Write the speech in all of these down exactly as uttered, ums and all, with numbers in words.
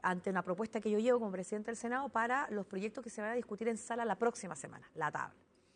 ante una propuesta que yo llevo como presidente del Senado para los proyectos que se van a discutir en sala la próxima semana, la tabla.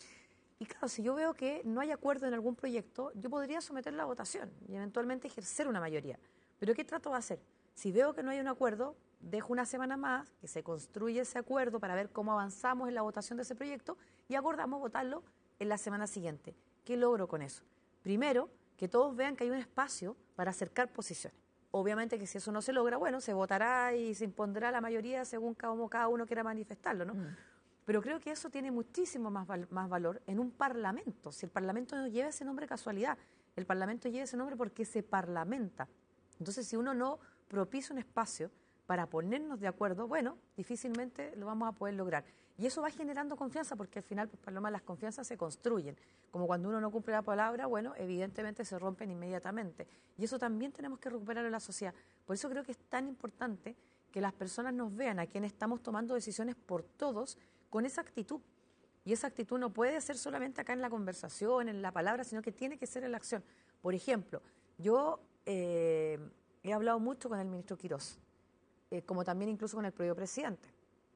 Y claro, si yo veo que no hay acuerdo en algún proyecto, yo podría someterlo a votación y eventualmente ejercer una mayoría. ¿Pero qué trato de hacer? Si veo que no hay un acuerdo, dejo una semana más, que se construya ese acuerdo para ver cómo avanzamos en la votación de ese proyecto y acordamos votarlo en la semana siguiente. ¿Qué logro con eso? Primero, que todos vean que hay un espacio para acercar posiciones. Obviamente que si eso no se logra, bueno, se votará y se impondrá la mayoría según como cada uno quiera manifestarlo, ¿no? Mm. Pero creo que eso tiene muchísimo más, val más valor en un parlamento. Si el parlamento no lleva ese nombre casualidad, el parlamento lleva ese nombre porque se parlamenta. Entonces, si uno no propicia un espacio para ponernos de acuerdo, bueno, difícilmente lo vamos a poder lograr. Y eso va generando confianza porque al final, pues, Paloma, las confianzas se construyen. Como cuando uno no cumple la palabra, bueno, evidentemente se rompen inmediatamente. Y eso también tenemos que recuperar en la sociedad. Por eso creo que es tan importante que las personas nos vean a quienes estamos tomando decisiones por todos con esa actitud. Y esa actitud no puede ser solamente acá en la conversación, en la palabra, sino que tiene que ser en la acción. Por ejemplo, yo eh, he hablado mucho con el ministro Quirós, eh, como también incluso con el propio presidente.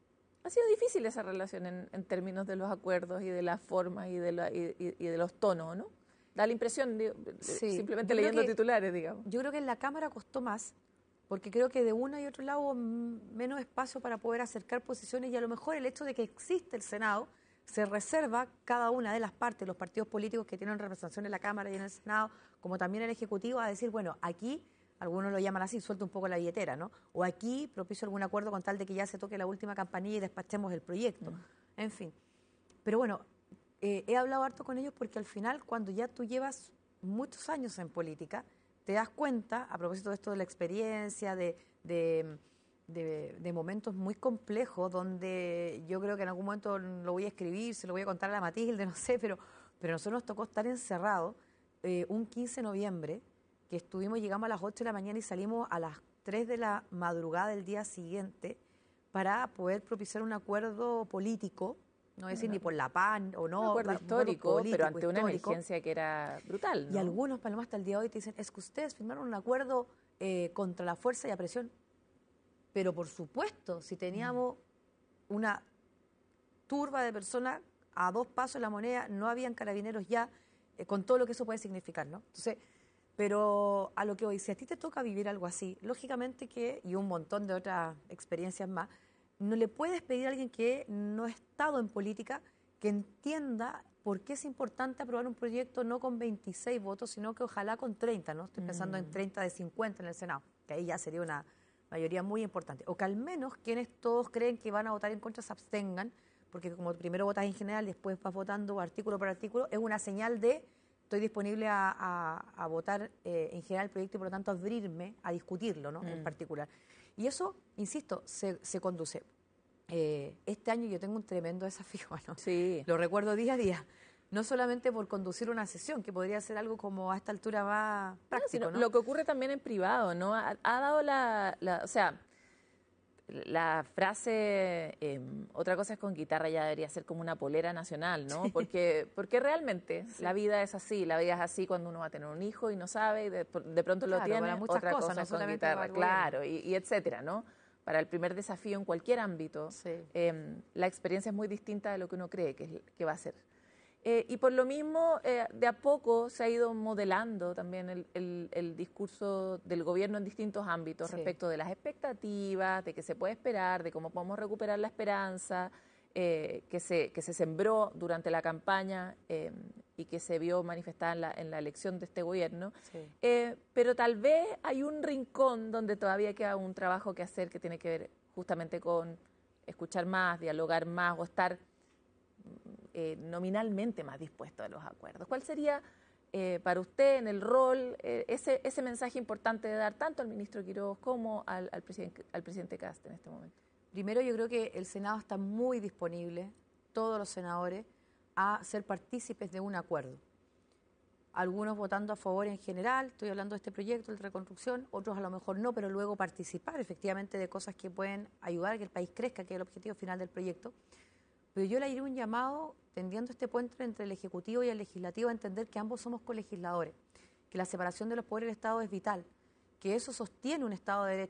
Ha sido difícil esa relación en, en términos de los acuerdos y de las formas y de, la, y, y, y de los tonos, ¿no? Da la impresión, de, de, sí, simplemente leyendo que, titulares, digamos. Yo creo que en la Cámara costó más, porque creo que de uno y otro lado hubo menos espacio para poder acercar posiciones y a lo mejor el hecho de que existe el Senado se reserva cada una de las partes, los partidos políticos que tienen representación en la Cámara y en el Senado, como también el Ejecutivo, a decir, bueno, aquí, algunos lo llaman así, suelta un poco la billetera, ¿no? O aquí propicio algún acuerdo con tal de que ya se toque la última campanilla y despachemos el proyecto. Mm. En fin. Pero bueno, eh, he hablado harto con ellos porque al final, cuando ya tú llevas muchos años en política, te das cuenta, a propósito de esto de la experiencia, de, de, de, de momentos muy complejos, donde yo creo que en algún momento lo voy a escribir, se lo voy a contar a la Matilde, no sé, pero, pero a nosotros nos tocó estar encerrados eh, un quince de noviembre, que estuvimos, llegamos a las ocho de la mañana y salimos a las tres de la madrugada del día siguiente para poder propiciar un acuerdo político, no decir uh-huh. ni por la paz o no. Un acuerdo histórico, político, pero ante histórico. Una emergencia que era brutal, ¿no? Y algunos, Paloma, hasta el día de hoy te dicen, es que ustedes firmaron un acuerdo eh, contra la fuerza y la presión. Pero por supuesto, si teníamos uh-huh. una turba de personas a dos pasos de la moneda, no habían carabineros ya, eh, con todo lo que eso puede significar, ¿no? Entonces, pero a lo que hoy, si a ti te toca vivir algo así, lógicamente que, y un montón de otras experiencias más, no le puedes pedir a alguien que no ha estado en política que entienda por qué es importante aprobar un proyecto no con veintiséis votos, sino que ojalá con treinta, ¿no? Estoy pensando mm. en treinta de cincuenta en el Senado, que ahí ya sería una mayoría muy importante. O que al menos quienes todos creen que van a votar en contra se abstengan, porque como primero votas en general y después vas votando artículo por artículo, es una señal de estoy disponible a, a, a votar eh, en general el proyecto y por lo tanto abrirme a discutirlo, ¿no? Mm. en particular. Y eso, insisto, se, se conduce. Eh, este año yo tengo un tremendo desafío, ¿no? Sí. Lo recuerdo día a día. No solamente por conducir una sesión, que podría ser algo como a esta altura más práctico, no, ¿no? Lo que ocurre también en privado, ¿no? Ha, ha dado la, la... O sea, la frase, eh, otra cosa es con guitarra, ya debería ser como una polera nacional, ¿no? Sí. Porque, porque realmente sí. la vida es así, la vida es así cuando uno va a tener un hijo y no sabe, y de, de pronto claro, lo tiene, para muchas otra cosas, cosa no es con solamente guitarra, claro, y, y etcétera, ¿no? Para el primer desafío en cualquier ámbito, sí. eh, la experiencia es muy distinta de lo que uno cree que, que va a ser. Eh, y por lo mismo, eh, de a poco se ha ido modelando también el, el, el discurso del gobierno en distintos ámbitos sí. respecto de las expectativas, de qué se puede esperar, de cómo podemos recuperar la esperanza eh, que, se, que se sembró durante la campaña eh, y que se vio manifestada en la, en la elección de este gobierno. Sí. Eh, pero tal vez hay un rincón donde todavía queda un trabajo que hacer que tiene que ver justamente con escuchar más, dialogar más o estar Eh, nominalmente más dispuesto a los acuerdos. ¿Cuál sería eh, para usted en el rol eh, ese, ese mensaje importante de dar tanto al ministro Quirós como al, al, presidente, al presidente Kast en este momento? Primero, yo creo que el Senado está muy disponible, todos los senadores, a ser partícipes de un acuerdo. Algunos votando a favor en general, estoy hablando de este proyecto de reconstrucción, otros a lo mejor no, pero luego participar efectivamente de cosas que pueden ayudar a que el país crezca, que es el objetivo final del proyecto. Pero yo le haré un llamado tendiendo este puente entre el Ejecutivo y el Legislativo a entender que ambos somos colegisladores, que la separación de los poderes del Estado es vital, que eso sostiene un Estado de Derecho,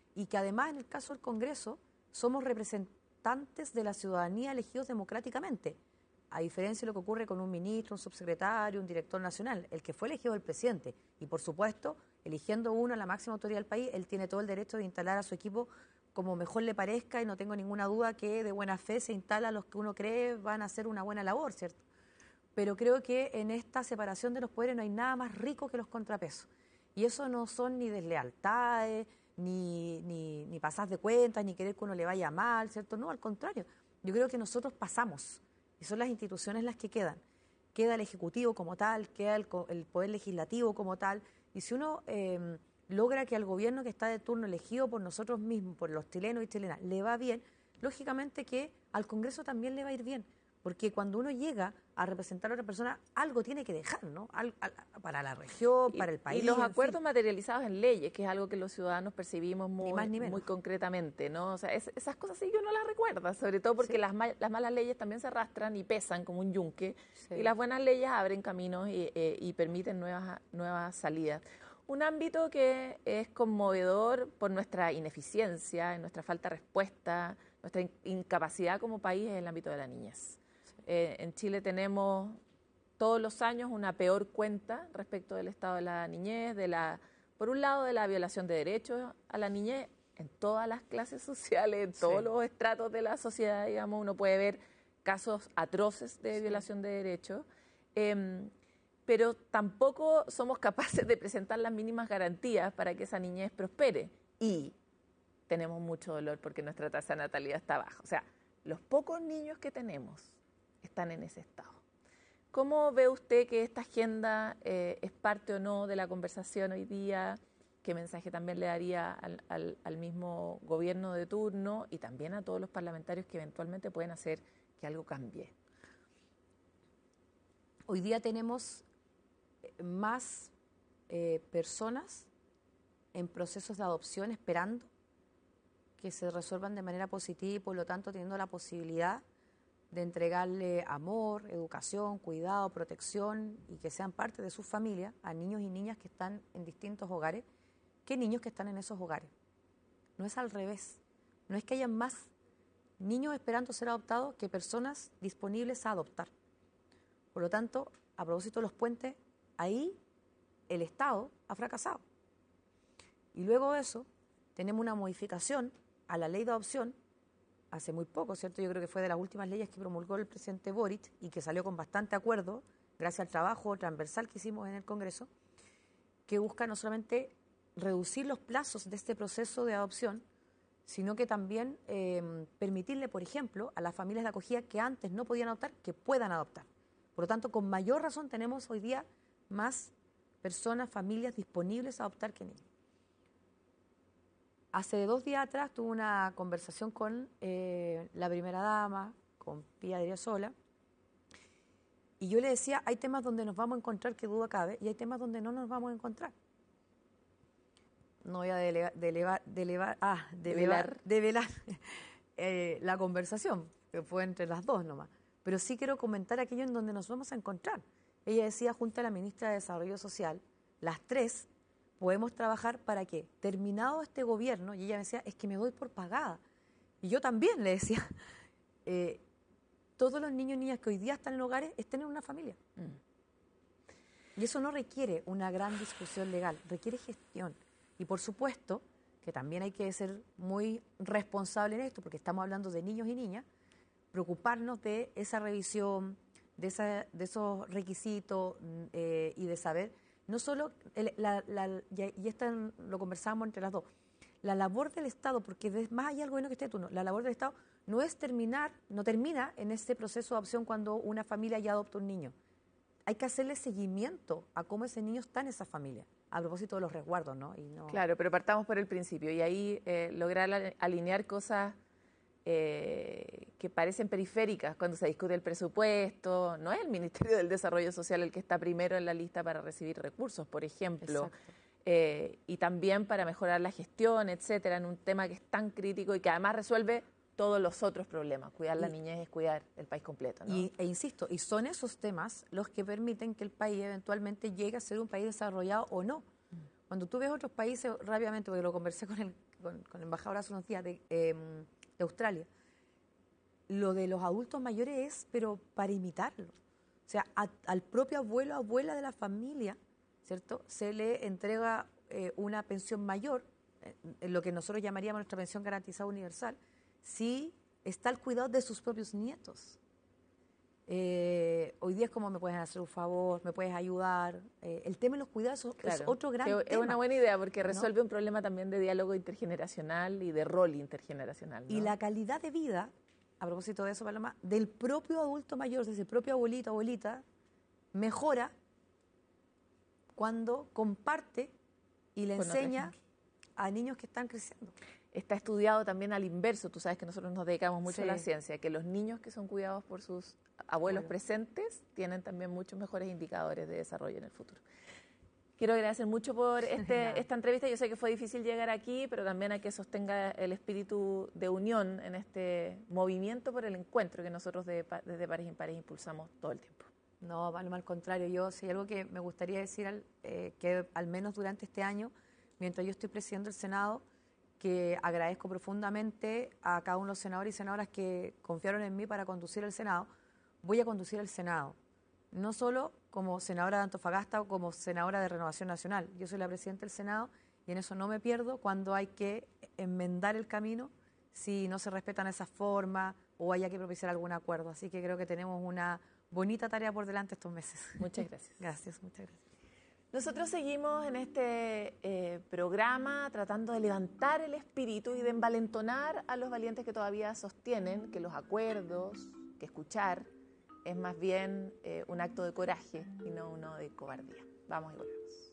y que además en el caso del Congreso somos representantes de la ciudadanía elegidos democráticamente, a diferencia de lo que ocurre con un ministro, un subsecretario, un director nacional, el que fue elegido el presidente. Y por supuesto, eligiendo uno a la máxima autoridad del país, él tiene todo el derecho de instalar a su equipo como mejor le parezca, y no tengo ninguna duda que de buena fe se instala a los que uno cree van a hacer una buena labor, ¿cierto? Pero creo que en esta separación de los poderes no hay nada más rico que los contrapesos. Y eso no son ni deslealtades, ni, ni, ni pasar de cuentas, ni querer que uno le vaya mal, ¿cierto? No, al contrario. Yo creo que nosotros pasamos, y son las instituciones las que quedan. Queda el Ejecutivo como tal, queda el, el Poder Legislativo como tal, y si uno eh, logra que al gobierno que está de turno, elegido por nosotros mismos, por los chilenos y chilenas, le va bien, lógicamente que al Congreso también le va a ir bien. Porque cuando uno llega a representar a otra persona, algo tiene que dejar, ¿no? Al, al, para la región, y, para el país. Y los acuerdos fin. materializados en leyes, que es algo que los ciudadanos percibimos muy, ni más, ni muy concretamente, ¿no? O sea, es, esas cosas sí que uno las recuerda, sobre todo porque sí. las, mal, las malas leyes también se arrastran y pesan como un yunque, sí. y las buenas leyes abren caminos y, eh, y permiten nuevas, nuevas salidas. Un ámbito que es conmovedor por nuestra ineficiencia, nuestra falta de respuesta, nuestra in, incapacidad como país es el ámbito de la niñez. Eh, en Chile tenemos todos los años una peor cuenta respecto del estado de la niñez, de la, por un lado de la violación de derechos a la niñez en todas las clases sociales, en todos sí. los estratos de la sociedad, digamos, uno puede ver casos atroces de sí. violación de derechos, eh, pero tampoco somos capaces de presentar las mínimas garantías para que esa niñez prospere, y tenemos mucho dolor porque nuestra tasa de natalidad está baja. O sea, los pocos niños que tenemos están en ese estado. ¿Cómo ve usted que esta agenda eh, es parte o no de la conversación hoy día? ¿Qué mensaje también le daría al, al, al mismo gobierno de turno y también a todos los parlamentarios que eventualmente pueden hacer que algo cambie? Hoy día tenemos más eh, personas en procesos de adopción esperando que se resuelvan de manera positiva y por lo tanto teniendo la posibilidad de entregarle amor, educación, cuidado, protección y que sean parte de sus familias a niños y niñas que están en distintos hogares, que niños que están en esos hogares. No es al revés. No es que haya más niños esperando ser adoptados que personas disponibles a adoptar. Por lo tanto, a propósito de los puentes, ahí el Estado ha fracasado. Y luego de eso, tenemos una modificación a la ley de adopción hace muy poco, ¿cierto? Yo creo que fue de las últimas leyes que promulgó el presidente Boric y que salió con bastante acuerdo, gracias al trabajo transversal que hicimos en el Congreso, que busca no solamente reducir los plazos de este proceso de adopción, sino que también eh, permitirle, por ejemplo, a las familias de acogida que antes no podían adoptar, que puedan adoptar. Por lo tanto, con mayor razón tenemos hoy día más personas, familias disponibles a adoptar que niños. Hace dos días atrás tuve una conversación con eh, la primera dama, con Pía Adriasola, y yo le decía, hay temas donde nos vamos a encontrar, que duda cabe, y hay temas donde no nos vamos a encontrar. No voy a delega, delegar, delegar, ah, develar, develar eh, la conversación, que fue entre las dos nomás, pero sí quiero comentar aquello en donde nos vamos a encontrar. Ella decía, junto a la ministra de Desarrollo Social, las tres podemos trabajar para que, terminado este gobierno, y ella me decía, es que me doy por pagada. Y yo también le decía, eh, todos los niños y niñas que hoy día están en hogares estén en una familia. Mm. Y eso no requiere una gran discusión legal, requiere gestión. Y por supuesto que también hay que ser muy responsable en esto, porque estamos hablando de niños y niñas, preocuparnos de esa revisión, de, esa, de esos requisitos eh, y de saber, no solo, el, la, la, y esto lo conversábamos entre las dos, la labor del Estado, porque de, más allá del gobierno que esté de turno, la labor del Estado no es terminar, no termina en ese proceso de adopción cuando una familia ya adopta un niño. Hay que hacerle seguimiento a cómo ese niño está en esa familia, a propósito de los resguardos, ¿no? Y no... Claro, pero partamos por el principio y ahí eh, lograr alinear cosas eh, que parecen periféricas cuando se discute el presupuesto. No es el Ministerio del Desarrollo Social el que está primero en la lista para recibir recursos, por ejemplo. Eh, y también para mejorar la gestión, etcétera, en un tema que es tan crítico y que además resuelve todos los otros problemas. Cuidar la niñez es cuidar el país completo, ¿no? Y, e insisto, y son esos temas los que permiten que el país eventualmente llegue a ser un país desarrollado o no. Mm. Cuando tú ves otros países, rápidamente, porque lo conversé con el con, con el embajador hace unos días de, eh, de Australia, lo de los adultos mayores es, pero para imitarlo. O sea, a, al propio abuelo, abuela de la familia, ¿cierto? Se le entrega eh, una pensión mayor, eh, en lo que nosotros llamaríamos nuestra pensión garantizada universal, si está al cuidado de sus propios nietos. Eh, hoy día es como me puedes hacer un favor, me puedes ayudar. Eh, el tema de los cuidados claro, es otro gran tema. Es una buena idea porque resuelve ¿no? un problema también de diálogo intergeneracional y de rol intergeneracional, ¿no? Y la calidad de vida, a propósito de eso, Paloma, del propio adulto mayor, desde el propio abuelito, abuelita, mejora cuando comparte y le Con enseña a niños que están creciendo. Está estudiado también al inverso, tú sabes que nosotros nos dedicamos mucho sí. a la ciencia, que los niños que son cuidados por sus abuelos bueno. presentes tienen también muchos mejores indicadores de desarrollo en el futuro. Quiero agradecer mucho por este, esta entrevista. Yo sé que fue difícil llegar aquí, pero también a que sostenga el espíritu de unión en este movimiento por el encuentro que nosotros de, desde Pares Impares impulsamos todo el tiempo. No, Paloma, al contrario. Yo, si hay algo que me gustaría decir, al, eh, que al menos durante este año, mientras yo estoy presidiendo el Senado, que agradezco profundamente a cada uno de los senadores y senadoras que confiaron en mí para conducir el Senado, voy a conducir el Senado, no solo como senadora de Antofagasta o como senadora de Renovación Nacional. Yo soy la presidenta del Senado y en eso no me pierdo cuando hay que enmendar el camino si no se respetan esas formas o haya que propiciar algún acuerdo. Así que creo que tenemos una bonita tarea por delante estos meses. Muchas gracias. Gracias, muchas gracias. Nosotros seguimos en este eh, programa tratando de levantar el espíritu y de envalentonar a los valientes que todavía sostienen que los acuerdos, que escuchar, es más bien eh, un acto de coraje y no uno de cobardía. Vamos y volvemos.